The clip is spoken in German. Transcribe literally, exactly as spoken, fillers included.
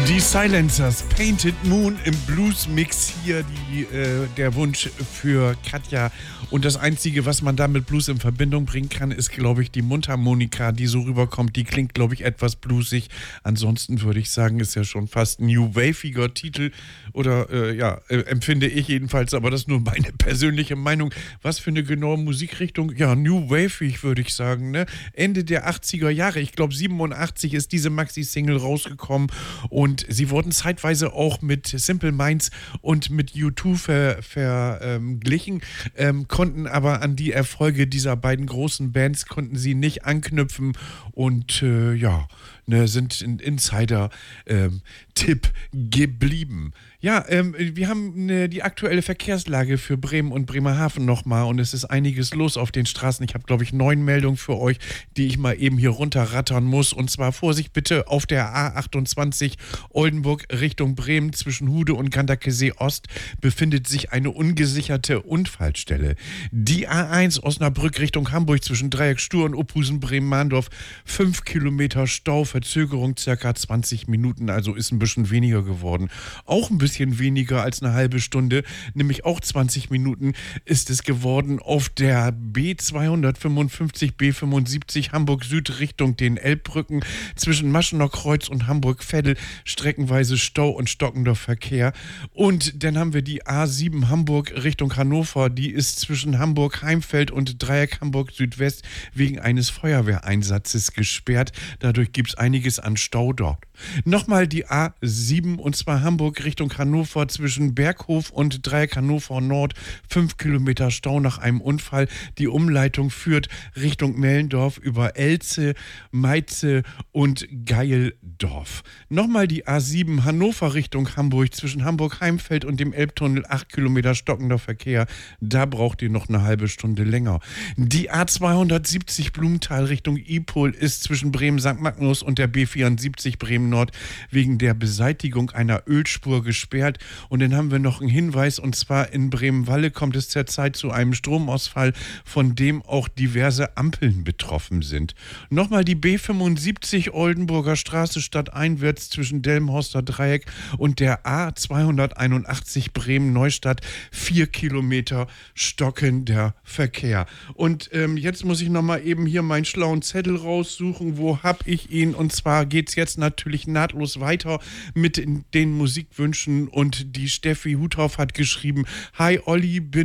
Die Silencers, Painted Moon im Blues-Mix hier, die, äh, der Wunsch für Katja. Und das Einzige, was man da mit Blues in Verbindung bringen kann, ist, glaube ich, die Mundharmonika, die so rüberkommt. Die klingt, glaube ich, etwas bluesig. Ansonsten würde ich sagen, ist ja schon fast ein New Waveiger Titel. Oder, äh, ja, äh, empfinde ich jedenfalls. Aber das ist nur meine persönliche Meinung. Was für eine genaue Musikrichtung? Ja, New Wavig, würde ich sagen, ne? Ende der achtziger Jahre. Ich glaube, siebenundachtzig ist diese Maxi-Single rausgekommen. Und sie wurden zeitweise auch mit Simple Minds und mit U zwei verglichen, ver, ähm, ähm, konnten aber an die Erfolge dieser beiden großen Bands konnten sie nicht anknüpfen und äh, ja, ne, sind ein Insider-Tipp ähm, geblieben. Ja, ähm, wir haben ne, die aktuelle Verkehrslage für Bremen und Bremerhaven nochmal und es ist einiges los auf den Straßen. Ich habe, glaube ich, neun Meldungen für euch, die ich mal eben hier runterrattern muss. Und zwar Vorsicht bitte auf der A achtundzwanzig Oldenburg Richtung Bremen zwischen Hude und Ganderkesee Ost befindet sich eine ungesicherte Unfallstelle. Die A eins Osnabrück Richtung Hamburg zwischen Dreieck Stur und Ophusen Bremen-Mahndorf fünf Kilometer Stau, Verzögerung circa zwanzig Minuten, also ist ein bisschen weniger geworden. Auch ein bisschen weniger als eine halbe Stunde, nämlich auch zwanzig Minuten ist es geworden auf der B zweihundertfünfundfünfzig B fünfundsiebzig Hamburg Süd Richtung den Elbbrücken zwischen Maschener Kreuz und Hamburg-Veddel streckenweise Stau und stockender Verkehr. Und dann haben wir die A sieben Hamburg Richtung Hannover, die ist zwischen Hamburg-Heimfeld und Dreieck Hamburg Südwest wegen eines Feuerwehreinsatzes gesperrt. Dadurch gibt es einiges an Stau dort. Nochmal die A sieben und zwar Hamburg Richtung Hannover zwischen Berghof und Dreieck Hannover Nord. Fünf Kilometer Stau nach einem Unfall. Die Umleitung führt Richtung Mellendorf über Elze, Meize und Geildorf. Nochmal die A sieben Hannover Richtung Hamburg zwischen Hamburg-Heimfeld und dem Elbtunnel. Acht Kilometer stockender Verkehr. Da braucht ihr noch eine halbe Stunde länger. Die A zweihundertsiebzig Blumenthal Richtung Ipol ist zwischen Bremen-Sankt Magnus und der B vierundsiebzig Bremen Nord wegen der Beseitigung einer Ölspur gesperrt. Und dann haben wir noch einen Hinweis, und zwar in Bremen-Walle kommt es zurzeit zu einem Stromausfall, von dem auch diverse Ampeln betroffen sind. Nochmal die B fünfundsiebzig Oldenburger Straße stadteinwärts zwischen Delmenhorster Dreieck und der A zweihunderteinundachtzig Bremen-Neustadt. Vier Kilometer stockender Verkehr. Und ähm, jetzt muss ich nochmal eben hier meinen schlauen Zettel raussuchen. Wo hab ich ihn? Und zwar geht's jetzt natürlich nahtlos weiter mit den Musikwünschen und die Steffi Huthoff hat geschrieben: Hi Olli, bin